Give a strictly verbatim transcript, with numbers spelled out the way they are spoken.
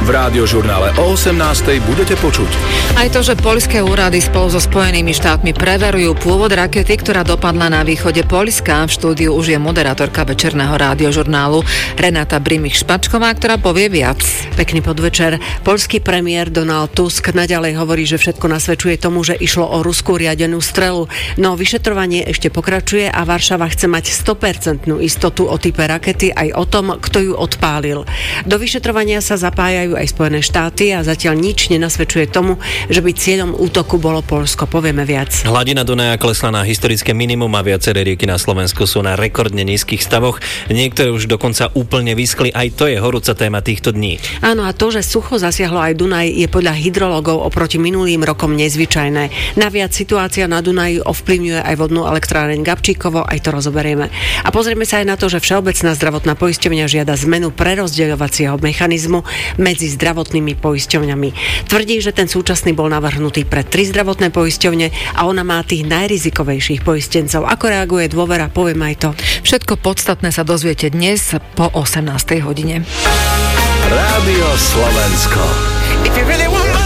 v Rádiožurnále o osemnástej budete počuť. Aj to, že poľské úrady spolu so Spojenými štátmi preverujú pôvod rakety, ktorá dopadla na východe Poľska. V štúdiu už je moderátorka večerného Rádiožurnálu Renata Brimich-Špačková, ktorá povie viac. Pekný podvečer. Poľský premiér Donald Tusk naďalej hovorí, že všetko nasvedčuje tomu, že išlo o ruskú riadenú strelu. No vyšetrovanie ešte pokračuje a Varšava chce mať sto percent istotu o type rakety aj o tom, kto ju odpálil. Do vyšetrovania sa zapájajú aj Spojené štáty a zatiaľ nič nenasvedčuje tomu, že by cieľom útoku bolo Poľsko. Povieme viac. Hladina Dunaja klesla na historické minimum a viaceré rieky na Slovensku sú na rekordne nízkych stavoch. Niektoré už dokonca úplne vyschli. Aj to je horúca téma týchto dní. Áno, a to, že sucho zasiahlo aj Dunaj, je podľa hydrologov oproti minulým rokom nezvyčajné. Naviac situácia na Dunaji ovplyvňuje aj vodnú elektráreň Gabčíkovo, aj to rozoberieme. A pozrieme sa aj na to, že Všeobecná zdravotná poisťovňa žiada zmenu prerozdeľovacieho mechanizmu medzi zdravotnými poisťovňami. Tvrdí, že ten súčasný bol navrhnutý pre tri zdravotné poisťovne a ona má tých najrizikovejších poistencov. Ako reaguje dôvera, poviem aj to. Všetko podstatné sa dozviete dnes po osemnástej hodine. Rádio Slovensko. If you really want